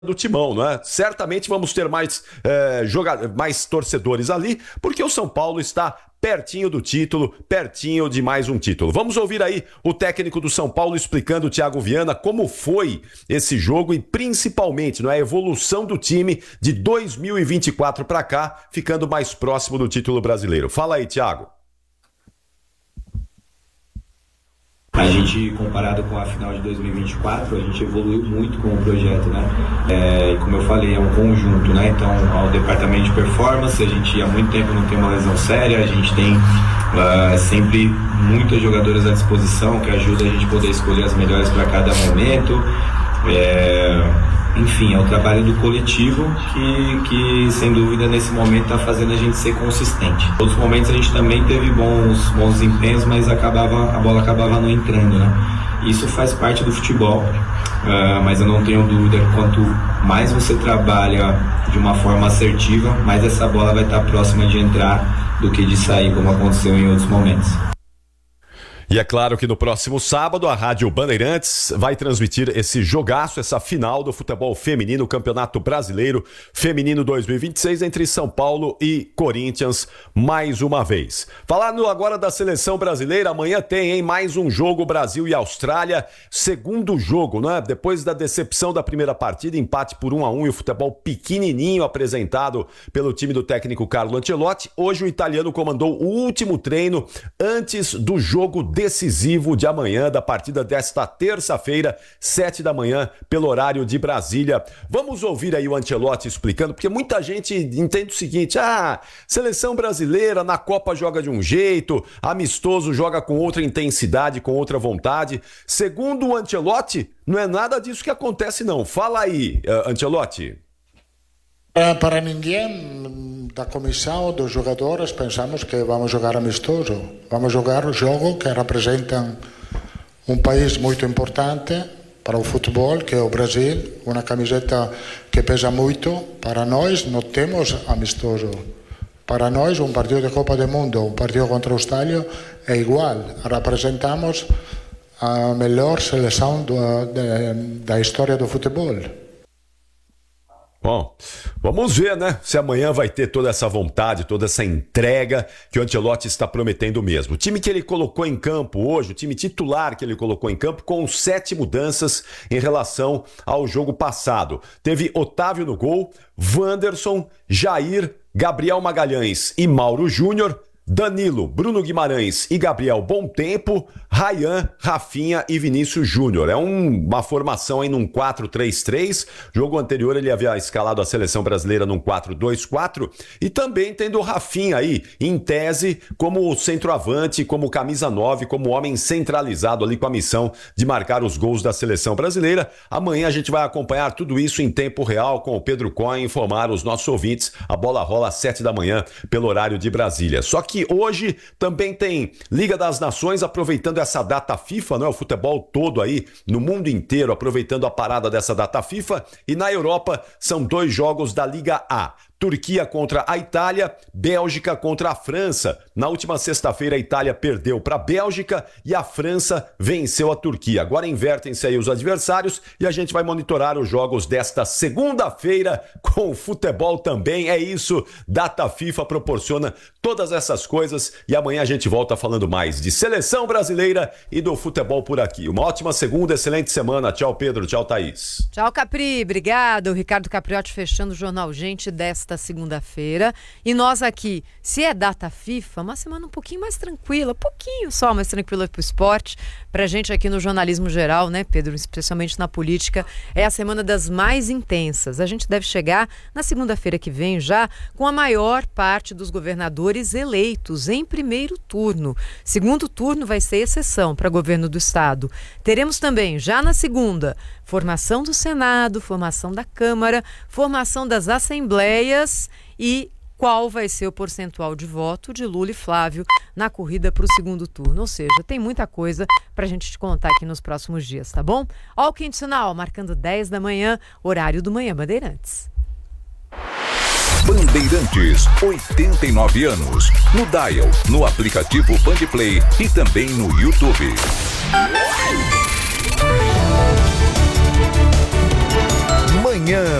do Timão, não é? Certamente vamos ter mais torcedores ali, porque o São Paulo está pertinho do título, pertinho de mais um título. Vamos ouvir aí o técnico do São Paulo explicando, o Thiago Viana, como foi esse jogo e principalmente, não é, a evolução do time de 2024 para cá, ficando mais próximo do título brasileiro. Fala aí, Thiago. A gente, comparado com a final de 2024, a gente evoluiu muito com o projeto, né? Como eu falei, é um conjunto, né? Então, ao departamento de performance, a gente há muito tempo não tem uma lesão séria, a gente tem sempre muitas jogadoras à disposição que ajudam a gente a poder escolher as melhores para cada momento. Enfim, é o trabalho do coletivo que sem dúvida nesse momento está fazendo a gente ser consistente. Em outros momentos a gente também teve bons desempenhos, mas a bola acabava não entrando, né? Isso faz parte do futebol, mas eu não tenho dúvida que quanto mais você trabalha de uma forma assertiva, mais essa bola vai estar próxima de entrar do que de sair, como aconteceu em outros momentos. E é claro que no próximo sábado a Rádio Bandeirantes vai transmitir esse jogaço, essa final do futebol feminino, Campeonato Brasileiro Feminino 2026 entre São Paulo e Corinthians mais uma vez. Falando agora da seleção brasileira, amanhã tem mais um jogo, Brasil e Austrália, segundo jogo, né? Depois da decepção da primeira partida, empate por 1-1 e o futebol pequenininho apresentado pelo time do técnico Carlo Ancelotti, hoje o italiano comandou o último treino antes do jogo decisivo de amanhã, da partida desta terça-feira, 7 da manhã, pelo horário de Brasília. Vamos ouvir aí o Ancelotti explicando, porque muita gente entende o seguinte: seleção brasileira na Copa joga de um jeito, amistoso joga com outra intensidade, com outra vontade. Segundo o Ancelotti, não é nada disso que acontece não. Fala aí, Ancelotti. Para ninguém da comissão, dos jogadores, pensamos que vamos jogar amistoso. Vamos jogar jogo que representam um país muito importante para o futebol, que é o Brasil, uma camiseta que pesa muito. Para nós não temos amistoso. Para nós um partido de Copa do Mundo, um partido contra a Austrália é igual. Representamos a melhor seleção da história do futebol. Bom, vamos ver, né, se amanhã vai ter toda essa vontade, toda essa entrega que o Ancelotti está prometendo mesmo. O time que ele colocou em campo hoje, o time titular que ele colocou em campo, com 7 mudanças em relação ao jogo passado. Teve Otávio no gol, Wanderson, Jair, Gabriel Magalhães e Mauro Júnior, Danilo, Bruno Guimarães e Gabriel Bom Tempo, Ryan, Rafinha e Vinícius Júnior. É uma formação aí num 4-3-3. Jogo anterior ele havia escalado a seleção brasileira num 4-2-4 e também tendo o Rafinha aí, em tese, como centroavante, como camisa 9, como homem centralizado ali com a missão de marcar os gols da seleção brasileira. Amanhã a gente vai acompanhar tudo isso em tempo real com o Pedro Cohen, informar os nossos ouvintes. A bola rola às 7 da manhã pelo horário de Brasília. Só que hoje também tem Liga das Nações, aproveitando essa data FIFA, não é? O futebol todo aí no mundo inteiro aproveitando a parada dessa data FIFA, e na Europa são 2 jogos da Liga A. Turquia contra a Itália, Bélgica contra a França. Na última sexta-feira a Itália perdeu para a Bélgica e a França venceu a Turquia. Agora invertem-se aí os adversários e a gente vai monitorar os jogos desta segunda-feira com o futebol também. É isso, data FIFA proporciona todas essas coisas e amanhã a gente volta falando mais de seleção brasileira e do futebol por aqui. Uma ótima segunda, excelente semana. Tchau, Pedro. Tchau, Thaís. Tchau, Capri. Obrigado. Ricardo Capriotti fechando o Jornal Gente desta segunda-feira. E nós aqui, se é data FIFA, uma semana um pouquinho mais tranquila, pouquinho só mais tranquila para o esporte, pra gente aqui no jornalismo geral, né, Pedro, especialmente na política, é a semana das mais intensas. A gente deve chegar na segunda-feira que vem já com a maior parte dos governadores eleitos em primeiro turno. Segundo turno vai ser exceção para governo do estado. Teremos também, já na segunda, formação do Senado, formação da Câmara, formação das assembleias e qual vai ser o percentual de voto de Lula e Flávio na corrida para o segundo turno. Ou seja, tem muita coisa para a gente te contar aqui nos próximos dias, tá bom? Ó o quinto sinal, marcando 10 da manhã, horário do Manhã Bandeirantes. Bandeirantes, 89 anos. No dial, no aplicativo Bandplay e também no YouTube. Manhã Manhã